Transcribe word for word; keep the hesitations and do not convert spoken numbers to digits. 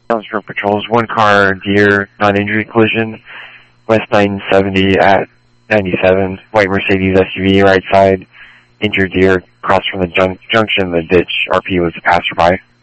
Stroke patrols, one car, deer, non-injury collision, West nine seventy at ninety-seven, white Mercedes S U V, right side, injured deer, crossed from the jun junction, the ditch, R P was a passerby.